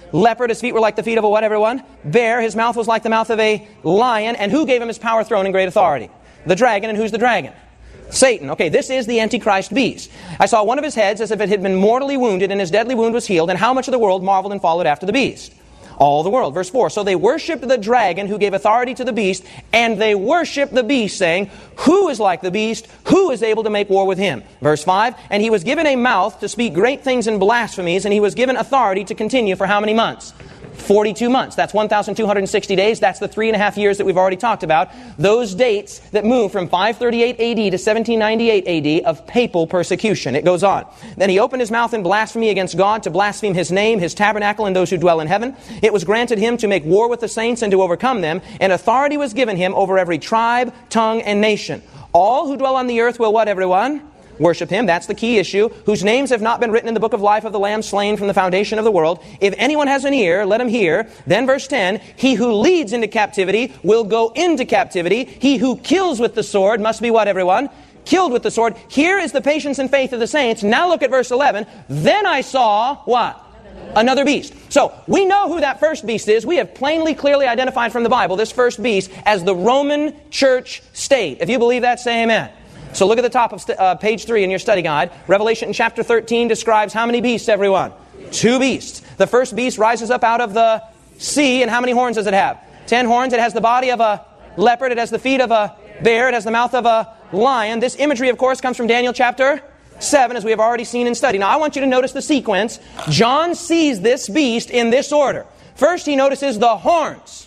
leopard. His feet were like the feet of a what, everyone? Bear. His mouth was like the mouth of a lion. And who gave him his power, throne, and great authority? The dragon. And who's the dragon? Satan. Okay, this is the Antichrist beast. I saw one of his heads as if it had been mortally wounded, and his deadly wound was healed. And how much of the world marveled and followed after the beast? All the world. Verse 4. So they worshipped the dragon who gave authority to the beast, and they worshipped the beast, saying, who is like the beast? Who is able to make war with him? Verse 5. And he was given a mouth to speak great things and blasphemies, and he was given authority to continue for how many months? 42 months. That's 1,260 days. That's the 3.5 years that we've already talked about. Those dates that move from 538 AD to 1798 AD of papal persecution. It goes on. Then he opened his mouth in blasphemy against God, to blaspheme his name, his tabernacle, and those who dwell in heaven. It was granted him to make war with the saints and to overcome them. And authority was given him over every tribe, tongue, and nation. All who dwell on the earth will what, everyone? Worship him. That's the key issue. Whose names have not been written in the book of life of the Lamb slain from the foundation of the world. If anyone has an ear, let him hear. Then verse 10, he who leads into captivity will go into captivity. He who kills with the sword must be what, everyone? Killed with the sword. Here is the patience and faith of the saints. Now look at verse 11. Then I saw what? Another beast. So we know who that first beast is. We have plainly, clearly identified from the Bible this first beast as the Roman Church state. If you believe that, say amen. So look at the top of page 3 in your study guide. Revelation chapter 13 describes how many beasts, everyone? 2 beasts. The first beast rises up out of the sea, and how many horns does it have? 10 horns. It has the body of a leopard. It has the feet of a bear. It has the mouth of a lion. This imagery, of course, comes from Daniel chapter 7, as we have already seen and studied. Now, I want you to notice the sequence. John sees this beast in this order. First, he notices the horns.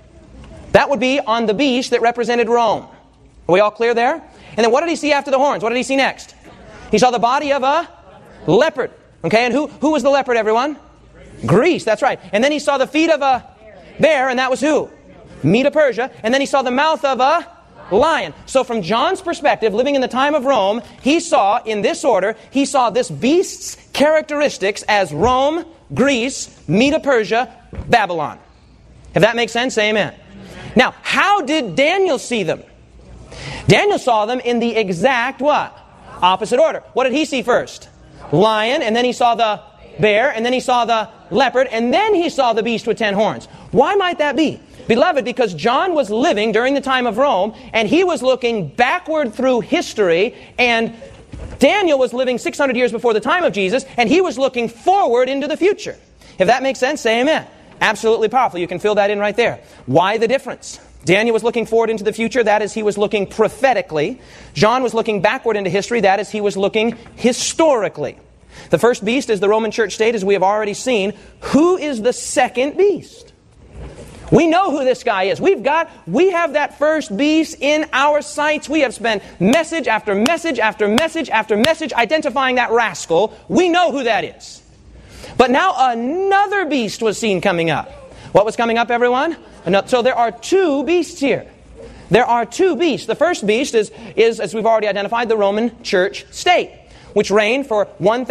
That would be on the beast that represented Rome. Are we all clear there? And then what did he see after the horns? What did he see next? He saw the body of a leopard. Okay, and who was the leopard, everyone? Greece, that's right. And then he saw the feet of a bear, and that was who? Medo-Persia. And then he saw the mouth of a lion. So from John's perspective, living in the time of Rome, he saw, in this order, he saw this beast's characteristics as Rome, Greece, Medo-Persia, Babylon. If that makes sense, say amen. Now, how did Daniel see them? Daniel saw them in the exact what? Opposite order. What did he see first? Lion, and then he saw the bear, and then he saw the leopard, and then he saw the beast with 10 horns. Why might that be? Beloved, because John was living during the time of Rome, and he was looking backward through history, and Daniel was living 600 years before the time of Jesus, and he was looking forward into the future. If that makes sense, say amen. Absolutely powerful. You can fill that in right there. Why the difference? Daniel was looking forward into the future. That is, he was looking prophetically. John was looking backward into history. That is, he was looking historically. The first beast is the Roman Church state, as we have already seen. Who is the second beast? We know who this guy is. We have that first beast in our sights. We have spent message after message after message after message identifying that rascal. We know who that is. But now another beast was seen coming up. What was coming up, everyone? So there are 2 beasts here. There are 2 beasts. The first beast is, as we've already identified, the Roman Church state, which reigned for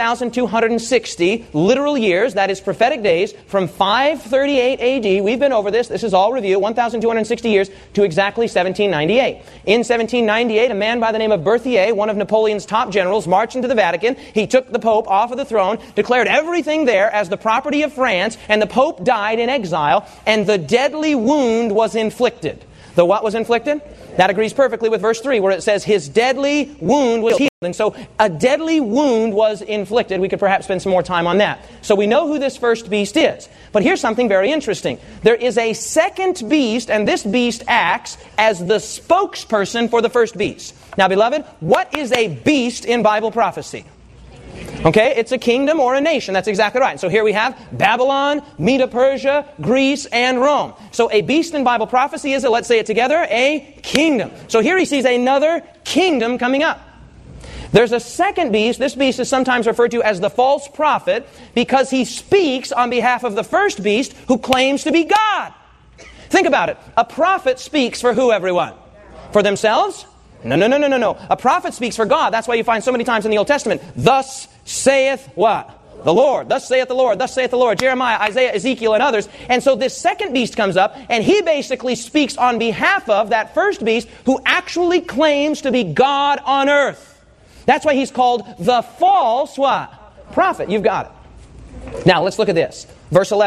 1,260 literal years, that is prophetic days, from 538 AD, we've been over this is all review, 1,260 years, to exactly 1798. In 1798, a man by the name of Berthier, one of Napoleon's top generals, marched into the Vatican. He took the Pope off of the throne, declared everything there as the property of France, and the Pope died in exile, and the deadly wound was inflicted. The what was inflicted? That agrees perfectly with verse 3, where it says his deadly wound was healed. And so a deadly wound was inflicted. We could perhaps spend some more time on that. So we know who this first beast is. But here's something very interesting. There is a second beast, and this beast acts as the spokesperson for the first beast. Now, beloved, what is a beast in Bible prophecy? Okay, it's a kingdom or a nation. That's exactly right. So here we have Babylon, Medo-Persia, Greece, and Rome. So a beast in Bible prophecy is, let's say it together, a kingdom. So here he sees another kingdom coming up. There's a second beast. This beast is sometimes referred to as the false prophet because he speaks on behalf of the first beast who claims to be God. Think about it. A prophet speaks for who, everyone? For themselves? No. A prophet speaks for God. That's why you find so many times in the Old Testament, thus saith what? The Lord. Thus saith the Lord. Thus saith the Lord. Jeremiah, Isaiah, Ezekiel, and others. And so this second beast comes up, and he basically speaks on behalf of that first beast who actually claims to be God on earth. That's why he's called the false what? Prophet. You've got it. Now, let's look at this. Verse 11.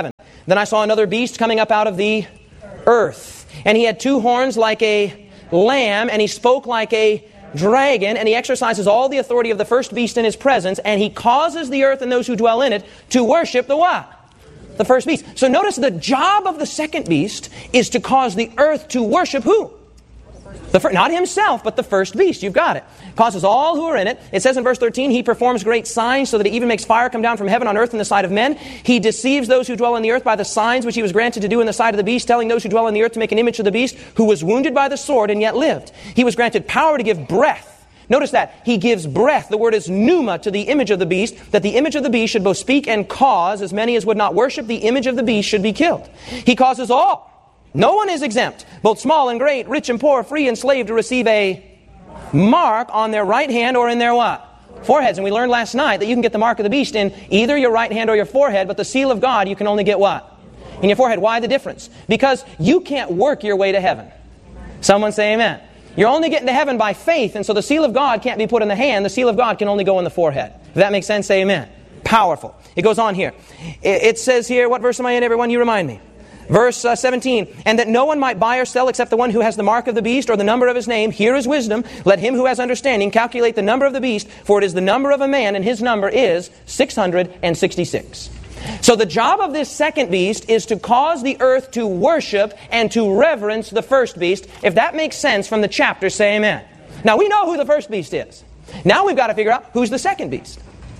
Then I saw another beast coming up out of the earth. And he had 2 horns like a lamb, and he spoke like a dragon, and he exercises all the authority of the first beast in his presence, and he causes the earth and those who dwell in it to worship the what? The first beast. So notice the job of the second beast is to cause the earth to worship who? Not himself, but the first beast. You've got it. Causes all who are in it. It says in verse 13, he performs great signs so that he even makes fire come down from heaven on earth in the sight of men. He deceives those who dwell on the earth by the signs which he was granted to do in the sight of the beast, telling those who dwell on the earth to make an image of the beast, who was wounded by the sword and yet lived. He was granted power to give breath. Notice that. He gives breath. The word is pneuma to the image of the beast, that the image of the beast should both speak and cause as many as would not worship the image of the beast should be killed. He causes all. No one is exempt, both small and great, rich and poor, free and slave, to receive a mark on their right hand or in their what? Foreheads. And we learned last night that you can get the mark of the beast in either your right hand or your forehead, but the seal of God you can only get what? In your forehead. Why the difference? Because you can't work your way to heaven. Someone say amen. You're only getting to heaven by faith, and so the seal of God can't be put in the hand. The seal of God can only go in the forehead. If that makes sense, say amen. Powerful. It goes on here. It says here, what verse am I in, everyone? You remind me. Verse 17, and that no one might buy or sell except the one who has the mark of the beast or the number of his name. Here is wisdom. Let him who has understanding calculate the number of the beast, for it is the number of a man, and his number is 666. So the job of this second beast is to cause the earth to worship and to reverence the first beast. If that makes sense from the chapter, say amen. Now we know who the first beast is. Now we've got to figure out who's the second beast.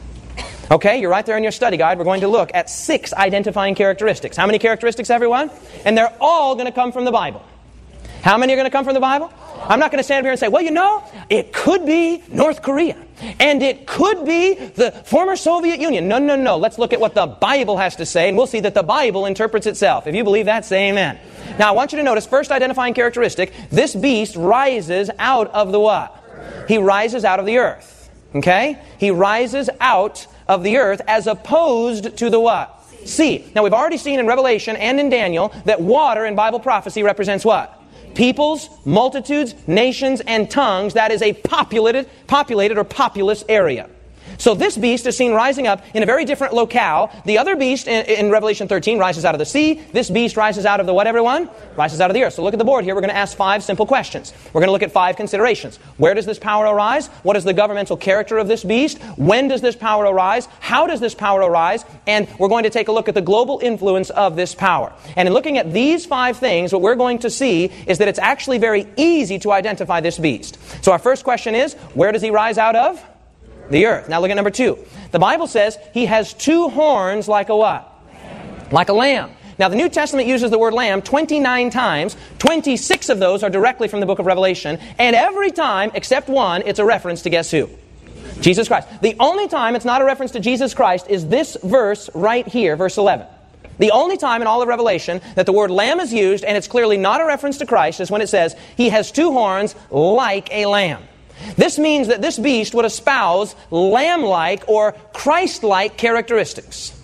Okay, you're right there in your study guide. We're going to look at 6 identifying characteristics. How many characteristics, everyone? And they're all going to come from the Bible. How many are going to come from the Bible? I'm not going to stand up here and say, well, you know, it could be North Korea. And it could be the former Soviet Union. No, no, no. Let's look at what the Bible has to say, and we'll see that the Bible interprets itself. If you believe that, say amen. Now, I want you to notice, first identifying characteristic, this beast rises out of the what? He rises out of the earth. Okay? He rises out of the earth as opposed to the what? Sea. Now, we've already seen in Revelation and in Daniel that water in Bible prophecy represents what? Peoples, multitudes, nations, and tongues. That is a populated or populous area. So this beast is seen rising up in a very different locale. The other beast in Revelation 13 rises out of the sea. This beast rises out of the what, everyone? Rises out of the earth. So look at the board here. We're going to ask 5 simple questions. We're going to look at 5 considerations. Where does this power arise? What is the governmental character of this beast? When does this power arise? How does this power arise? And we're going to take a look at the global influence of this power. And in looking at these 5 things, what we're going to see is that it's actually very easy to identify this beast. So our first question is, where does he rise out of? The earth. Now look at number 2. The Bible says he has 2 horns like a what? Like a lamb. Now the New Testament uses the word lamb 29 times. 26 of those are directly from the book of Revelation. And every time, except one, it's a reference to guess who? Jesus Christ. The only time it's not a reference to Jesus Christ is this verse right here, verse 11. The only time in all of Revelation that the word lamb is used, and it's clearly not a reference to Christ, is when it says he has 2 horns like a lamb. This means that this beast would espouse lamb-like or Christ-like characteristics.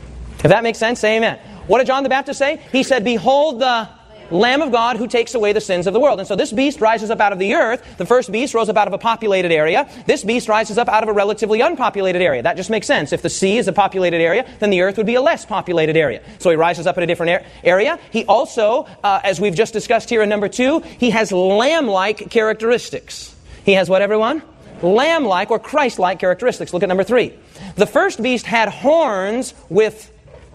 If that makes sense, say amen. What did John the Baptist say? He said, behold the Lamb of God who takes away the sins of the world. And so this beast rises up out of the earth. The first beast rose up out of a populated area. This beast rises up out of a relatively unpopulated area. That just makes sense. If the sea is a populated area, then the earth would be a less populated area. So he rises up in a different area. He also, as we've just discussed here in number 2, he has lamb-like characteristics. He has what, everyone? Lamb-like or Christ-like characteristics. Look at number 3. The first beast had horns with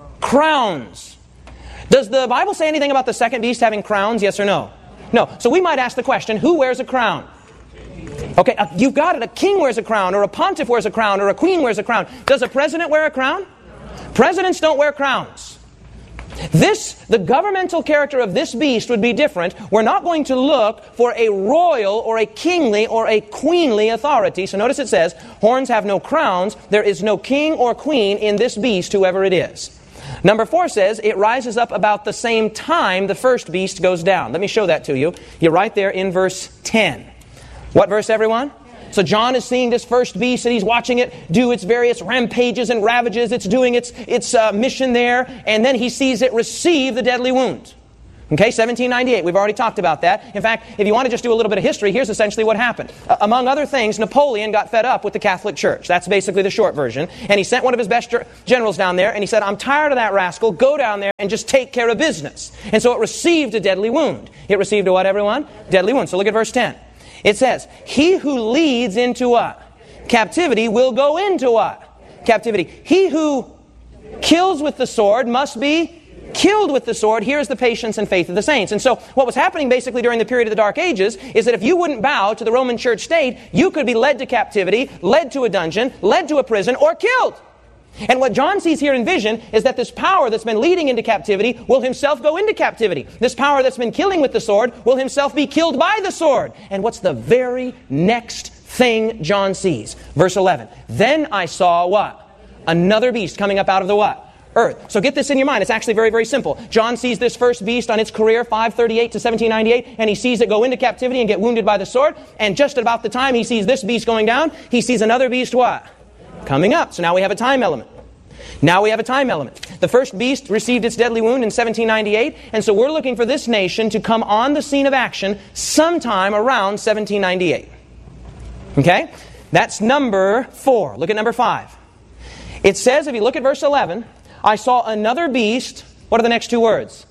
crowns. Does the Bible say anything about the second beast having crowns? Yes or no? No. So we might ask the question, who wears a crown? Okay, you've got it. A king wears a crown, or a pontiff wears a crown, or a queen wears a crown. Does a president wear a crown? Presidents don't wear crowns. The governmental character of this beast would be different. We're not going to look for a royal or a kingly or a queenly authority. So notice it says, horns have no crowns. There is no king or queen in this beast, whoever it is. Number 4 says, it rises up about the same time the first beast goes down. Let me show that to you. You're right there in verse 10. What verse, everyone? So John is seeing this first beast, and he's watching it do its various rampages and ravages. It's doing its mission there, and then he sees it receive the deadly wound. Okay, 1798, we've already talked about that. In fact, if you want to just do a little bit of history, here's essentially what happened. Among other things, Napoleon got fed up with the Catholic Church. That's basically the short version. And he sent one of his best generals down there, and he said, I'm tired of that rascal. Go down there and just take care of business. And so it received a deadly wound. It received a what, everyone? Deadly wound. So look at verse 10. It says, he who leads into what? Captivity will go into what? Captivity. He who kills with the sword must be killed with the sword. Here is the patience and faith of the saints. And so what was happening basically during the period of the Dark Ages is that if you wouldn't bow to the Roman Church state, you could be led to captivity, led to a dungeon, led to a prison, or killed. And what John sees here in vision is that this power that's been leading into captivity will himself go into captivity. This power that's been killing with the sword will himself be killed by the sword. And what's the very next thing John sees? Verse 11. Then I saw what? Another beast coming up out of the what? Earth. So get this in your mind. It's actually very, very simple. John sees this first beast on its career, 538 to 1798, and he sees it go into captivity and get wounded by the sword. And just about the time he sees this beast going down, he sees another beast what? Coming up. So now we have a time element. Now we have a time element. The first beast received its deadly wound in 1798, and so we're looking for this nation to come on the scene of action sometime around 1798. Okay? That's number 4. Look at number 5. It says, if you look at verse 11, I saw another beast. What are the next two words?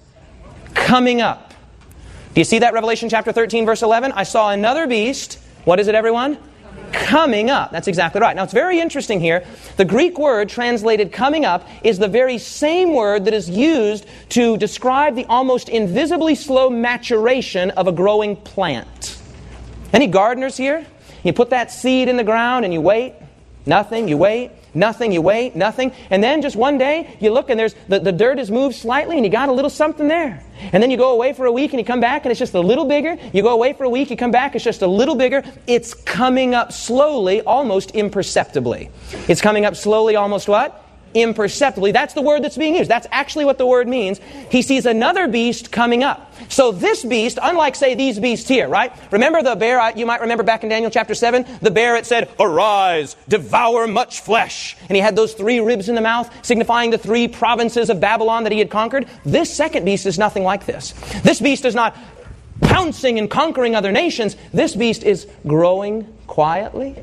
Coming up. Do you see that? Revelation chapter 13, verse 11. I saw another beast. What is it, everyone? Coming up. That's exactly right. Now, it's very interesting here. The Greek word translated coming up is the very same word that is used to describe the almost invisibly slow maturation of a growing plant. Any gardeners here? You put that seed in the ground and you wait. Nothing. You wait. Nothing, you wait, nothing. And then just one day, you look and there's the dirt has moved slightly and you got a little something there. And then you go away for a week and you come back and it's just a little bigger. You go away for a week, you come back, it's just a little bigger. It's coming up slowly, almost imperceptibly. It's coming up slowly, almost what? Imperceptibly. That's the word that's being used. That's actually what the word means. He sees another beast coming up. So this beast, unlike, say, these beasts here, right? Remember the bear, you might remember back in Daniel chapter 7, the bear, it said, arise, devour much flesh. And he had those 3 ribs in the mouth, signifying the 3 provinces of Babylon that he had conquered. This second beast is nothing like this. This beast is not pouncing and conquering other nations. This beast is growing quietly,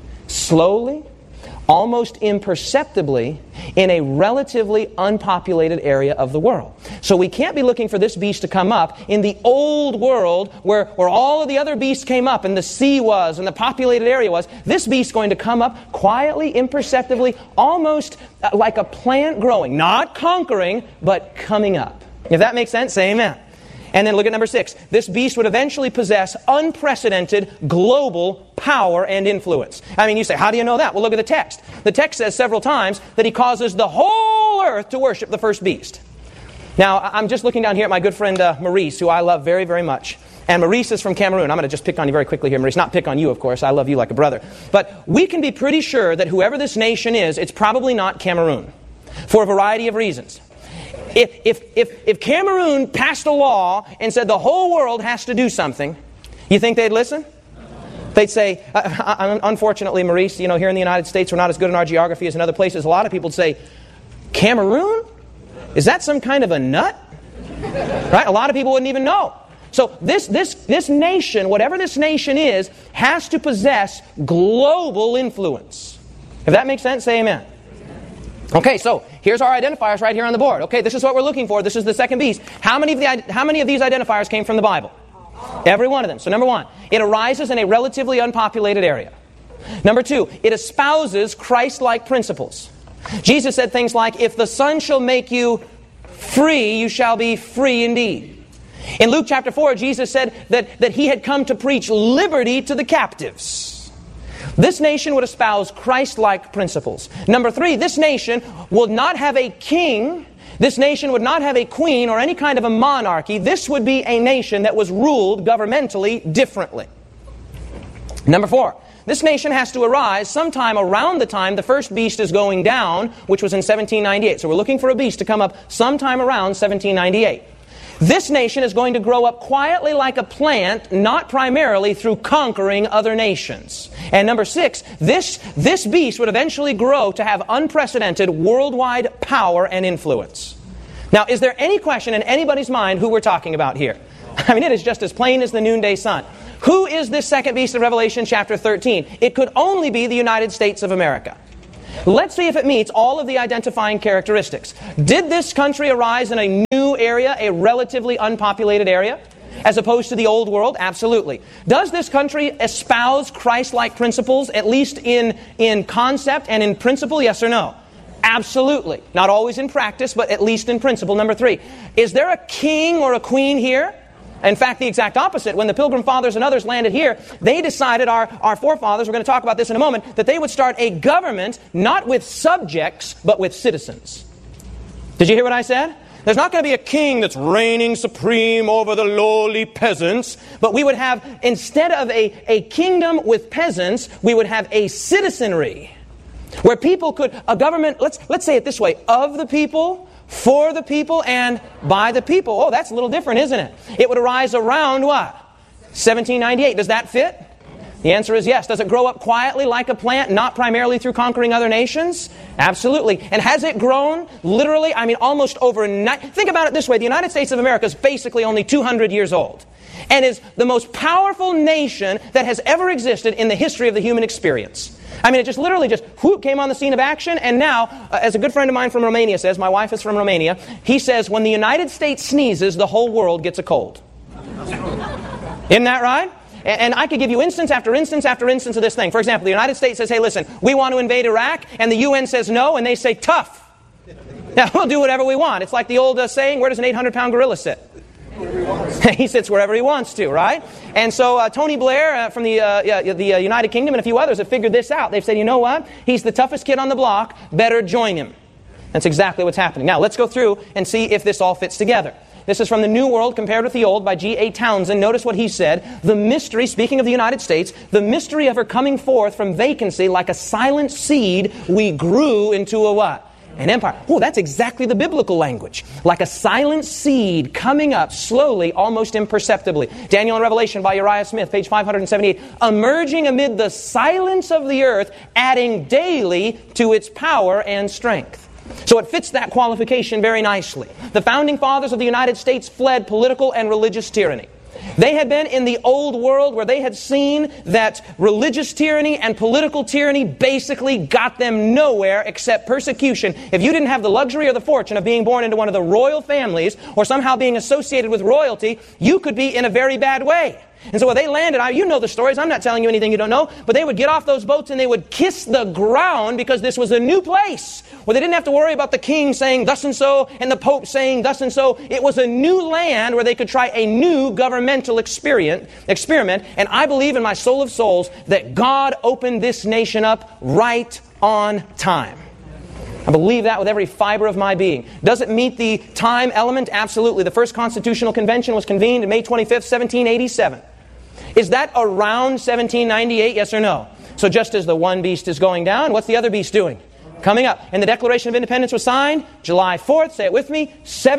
slowly, almost imperceptibly in a relatively unpopulated area of the world. So we can't be looking for this beast to come up in the old world where all of the other beasts came up and the sea was and the populated area was. This beast is going to come up quietly, imperceptibly, almost like a plant growing, not conquering, but coming up. If that makes sense, say amen. And then look at number 6. This beast would eventually possess unprecedented global power and influence. I mean, you say, how do you know that? Well, look at the text. The text says several times that he causes the whole earth to worship the first beast. Now, I'm just looking down here at my good friend Maurice, who I love very, very much. And Maurice is from Cameroon. I'm going to just pick on you very quickly here, Maurice. Not pick on you, of course. I love you like a brother. But we can be pretty sure that whoever this nation is, it's probably not Cameroon. For a variety of reasons. If Cameroon passed a law and said the whole world has to do something, you think they'd listen? They'd say, unfortunately, Maurice, here in the United States, we're not as good in our geography as in other places. A lot of people would say, Cameroon? Is that some kind of a nut? Right? A lot of people wouldn't even know. So this nation, whatever this nation is, has to possess global influence. If that makes sense, say amen. Okay, so here's our identifiers right here on the board. Okay, this is what we're looking for. This is the second beast. How many of these identifiers came from the Bible? Every one of them. So number 1, it arises in a relatively unpopulated area. Number 2, it espouses Christ-like principles. Jesus said things like, if the Son shall make you free, you shall be free indeed. In Luke chapter 4, Jesus said that he had come to preach liberty to the captives. This nation would espouse Christ-like principles. Number 3, this nation would not have a king. This nation would not have a queen or any kind of a monarchy. This would be a nation that was ruled governmentally differently. Number 4, this nation has to arise sometime around the time the first beast is going down, which was in 1798. So we're looking for a beast to come up sometime around 1798. This nation is going to grow up quietly like a plant, not primarily through conquering other nations. And number 6, this beast would eventually grow to have unprecedented worldwide power and influence. Now, is there any question in anybody's mind who we're talking about here? I mean, it is just as plain as the noonday sun. Who is this second beast of Revelation chapter 13? It could only be the United States of America. Let's see if it meets all of the identifying characteristics. Did this country arise in a new area, a relatively unpopulated area, as opposed to the old world? Absolutely. Does this country espouse Christ-like principles, at least in concept and in principle? Yes or no? Absolutely. Not always in practice, but at least in principle. Number 3, is there a king or a queen here? In fact, the exact opposite. When the Pilgrim Fathers and others landed here, they decided, our forefathers, we're going to talk about this in a moment, that they would start a government not with subjects, but with citizens. Did you hear what I said? There's not going to be a king that's reigning supreme over the lowly peasants, but we would have, instead of a kingdom with peasants, we would have a citizenry where people could, a government, let's say it this way, of the people, for the people, and by the people. Oh, that's a little different, isn't it? It would arise around what? 1798. Does that fit? The answer is yes. Does it grow up quietly like a plant, not primarily through conquering other nations? Absolutely. And has it grown literally, almost overnight? Think about it this way. The United States of America is basically only 200 years old and is the most powerful nation that has ever existed in the history of the human experience. It just literally whoop, came on the scene of action, and now, as a good friend of mine from Romania says, my wife is from Romania, he says, when the United States sneezes, the whole world gets a cold. Isn't that right? And I could give you instance after instance after instance of this thing. For example, the United States says, hey, listen, we want to invade Iraq, and the UN says no, and they say, tough. Now, we'll do whatever we want. It's like the old saying, where does an 800-pound gorilla sit? He sits wherever he wants to, right? And so Tony Blair from the United Kingdom and a few others have figured this out. They've said, you know what? He's the toughest kid on the block. Better join him. That's exactly what's happening. Now, let's go through and see if this all fits together. This is from The New World Compared with the Old by G.A. Townsend. Notice what he said. The mystery, speaking of the United States, the mystery of her coming forth from vacancy like a silent seed, we grew into a what? An empire. Oh, that's exactly the biblical language. Like a silent seed coming up slowly, almost imperceptibly. Daniel in Revelation by Uriah Smith, page 578. Emerging amid the silence of the earth, adding daily to its power and strength. So it fits that qualification very nicely. The founding fathers of the United States fled political and religious tyranny. They had been in the old world where they had seen that religious tyranny and political tyranny basically got them nowhere except persecution. If you didn't have the luxury or the fortune of being born into one of the royal families or somehow being associated with royalty, you could be in a very bad way. And so when they landed, you know the stories, I'm not telling you anything you don't know, but they would get off those boats and they would kiss the ground because this was a new place where they didn't have to worry about the king saying thus and so and the pope saying thus and so. It was a new land where they could try a new governmental experiment. And I believe in my soul of souls that God opened this nation up right on time. I believe that with every fiber of my being. Does it meet the time element? Absolutely. The first Constitutional Convention was convened on May 25th, 1787. Is that around 1798? Yes or no? So just as the one beast is going down, what's the other beast doing? Coming up. And the Declaration of Independence was signed July 4th, say it with me,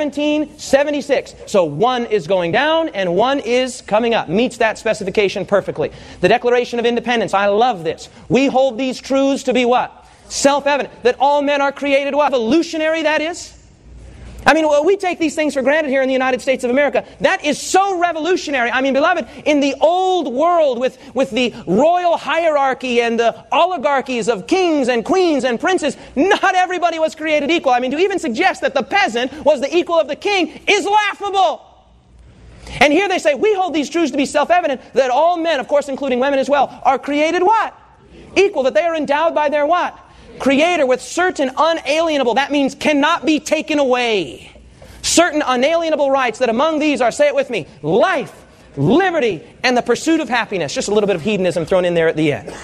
1776. So one is going down and one is coming up. Meets that specification perfectly. The Declaration of Independence, I love this. We hold these truths to be what? Self-evident. That all men are created what? Evolutionary, that is. We take these things for granted here in the United States of America. That is so revolutionary. Beloved, in the old world with the royal hierarchy and the oligarchies of kings and queens and princes, not everybody was created equal. To even suggest that the peasant was the equal of the king is laughable. And here they say, we hold these truths to be self-evident, that all men, of course including women as well, are created what? Equal, that they are endowed by their what? Creator with certain unalienable, that means cannot be taken away, certain unalienable rights, that among these are, say it with me, life, liberty, and the pursuit of happiness. Just a little bit of hedonism thrown in there at the end.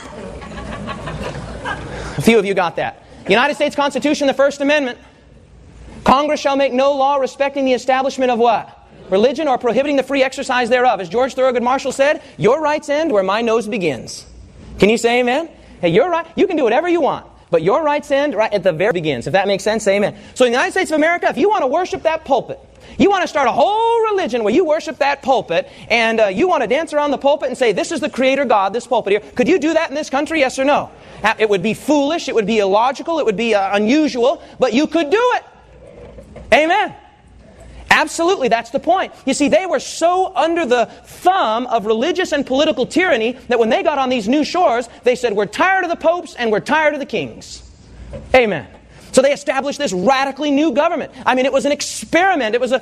A few of you got that. United States Constitution, the First Amendment. Congress shall make no law respecting the establishment of what? Religion, or prohibiting the free exercise thereof. As George Thorogood Marshall said, your rights end where my nose begins. Can you say amen? Hey, you're right. You can do whatever you want. But your rights end right at the very begins. If that makes sense, say amen. So in the United States of America, if you want to worship that pulpit, you want to start a whole religion where you worship that pulpit, and you want to dance around the pulpit and say, this is the Creator God, this pulpit here. Could you do that in this country, yes or no? It would be foolish, it would be illogical, it would be unusual, but you could do it. Amen. Absolutely, that's the point. You see, they were so under the thumb of religious and political tyranny that when they got on these new shores, they said, we're tired of the popes and we're tired of the kings. Amen. So they established this radically new government. I mean, it was an experiment. It was